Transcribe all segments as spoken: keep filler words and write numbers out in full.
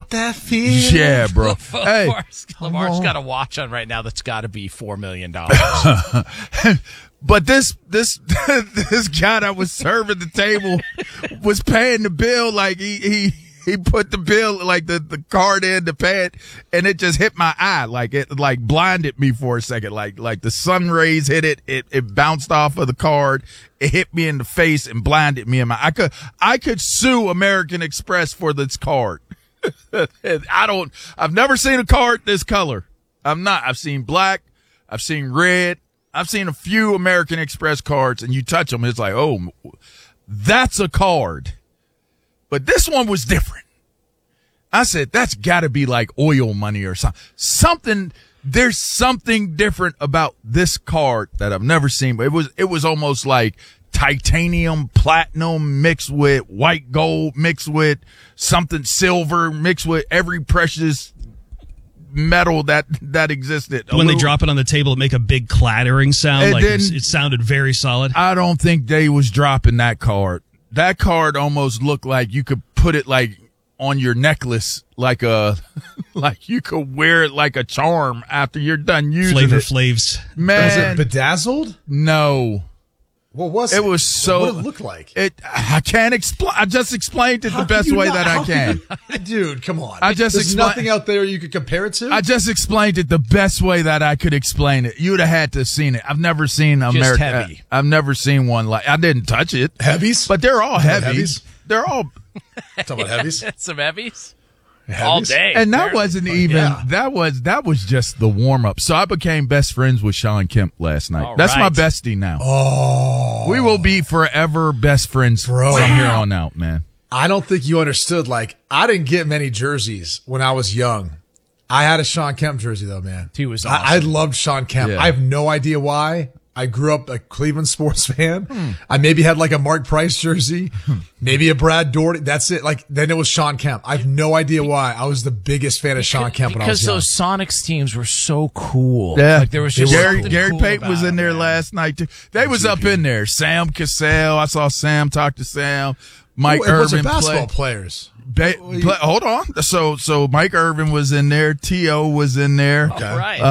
got that feeling. Yeah, bro. Hey, Lamar's, Lamar's got a watch on right now that's got to be four million dollars. But this this this guy that was serving the table was paying the bill. Like he he he put the bill, like the, the card in to pay it, and it just hit my eye. Like it like blinded me for a second. Like like the sun rays hit it, it it bounced off of the card. It hit me in the face and blinded me in my. I could I could sue American Express for this card. I don't. I've never seen a card this color. I'm not. I've seen black. I've seen red. I've seen a few American Express cards, and you touch them, it's like, oh, that's a card. But this one was different. I said, that's got to be like oil money or something. Something, there's something different about this card that I've never seen. But it was, it was almost like titanium, platinum mixed with white gold, mixed with something silver, mixed with every precious metal that that existed. When little, they drop it on the table, it make a big clattering sound. Like it, it sounded very solid. I don't think they was dropping that card. That card almost looked like you could put it like on your necklace, like a like you could wear it like a charm after you're done using Flavor it. Flavs. Man, was it bedazzled? No. What was it? It was so. What did it look like? It. I can't explain. I just explained it How the best way not, that I can. You, dude, come on. I just There's expla- nothing out there you could compare it to. I just explained it the best way that I could explain it. You'd have had to have seen it. I've never seen America. heavy. I've never seen one like. I didn't touch it. Heavies, but they're all Talking heavies. heavies? They're all. Talking about heavies. Some heavies. Heavies? All day. And that apparently. wasn't even. Yeah. That was that was just the warm up. So I became best friends with Sean Kemp last night. All That's my right. bestie now. Oh, We will be forever best friends Bro. from here on out, man. I don't think you understood. Like, I didn't get many jerseys when I was young. I had a Sean Kemp jersey though, man. He was I, I awesome. loved Sean Kemp. Yeah. I have no idea why. I grew up a Cleveland sports fan. Hmm. I maybe had like a Mark Price jersey, maybe a Brad Doherty. That's it. Like then it was Sean Kemp. I have no idea why. I was the biggest fan of Sean Kemp when I was Because young. those Sonics teams were so cool. Yeah, Like there was just Gary, something Gary cool Payton was about in it, there man. last night too. They was up in there. Sam Cassell, I saw Sam talk to Sam. Mike Ooh, it was Irvin basketball play. players. Ba- play. Hold on. So so Mike Irvin was in there. T O was in there. All right.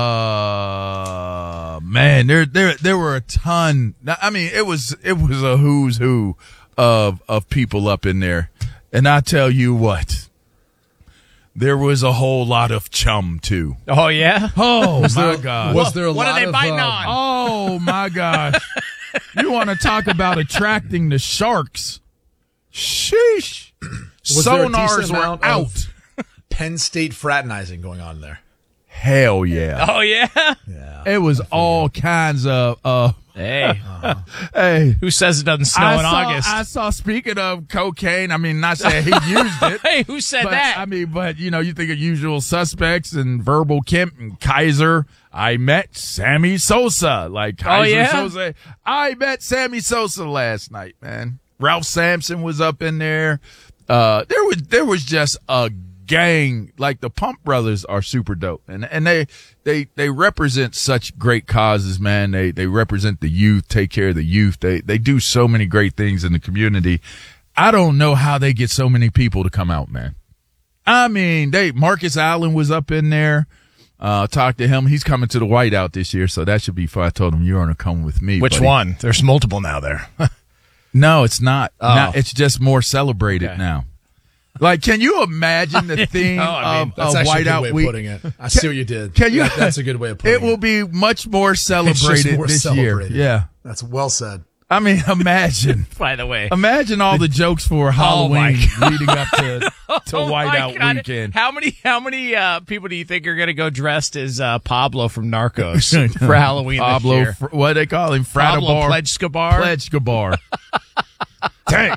Uh, man, there there there were a ton. I mean, it was it was a who's who of of people up in there, and I tell you what. There was a whole lot of chum too. Oh yeah. Oh my there- God! Was there a What lot are they of, biting uh, on? Oh my gosh. You want to talk about attracting the sharks? Sheesh. Was there a Sonars decent were amount out. of Penn State fraternizing going on there? Hell yeah. Oh yeah. Yeah. It was all kinds of uh Hey, hey. who says it doesn't snow I in saw, August? I saw speaking of cocaine, I mean not saying he used it. Hey, who said But, that? I mean, but you know, you think of Usual Suspects and Verbal Kemp and Kaiser. I met Sammy Sosa. Like Kaiser yeah? Sosa. I met Sammy Sosa last night, man. Ralph Sampson was up in there. Uh, there was there was just a gang. Like the Pump Brothers are super dope, and and they they they represent such great causes, man. They they represent the youth, take care of the youth. They they do so many great things in the community. I don't know how they get so many people to come out, man. I mean, they Marcus Allen was up in there. Uh, talked to him. He's coming to the Whiteout this year, so that should be fun. I told him you're going to come with me. Which buddy. one? There's multiple now there. No, it's not. Oh. Now, it's just more celebrated Okay. now. Like, can you imagine the theme know, I mean, of, That's of actually a good Whiteout way of Week? putting it. I see what you did. Can you? That- that's a good way of putting it. It will be much more It's celebrated just more this celebrated. year. Yeah. That's well said. I mean, imagine. By the way. Imagine all the jokes for Halloween my leading up to, to Oh my Whiteout God. Weekend. How many how many uh, people do you think are going to go dressed as uh, Pablo from Narcos for Halloween Pablo, this year? Fr- what do they call him? Pablo Fratabar? Pledge-Scabar? Pledge-Scabar. Dang.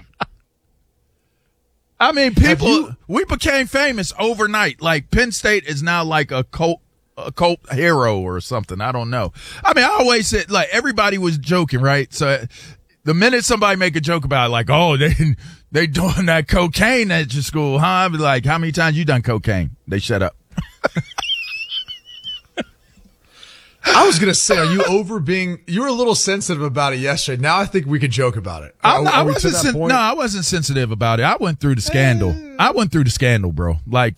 I mean, people, you- we became famous overnight. Like, Penn State is now like a cult, a cult hero or something. I don't know. I mean, I always said, like, everybody was joking, right? So the minute somebody make a joke about it, like, oh, they, they doing that cocaine at your school, huh? I'd be like, how many times you done cocaine? They shut up. I was gonna say, are you over being? You were a little sensitive about it yesterday. Now I think we could joke about it. I'm Are- not- are I we to wasn't that sen- point? no, I wasn't sensitive about it. I went through the scandal. I went through the scandal, bro. Like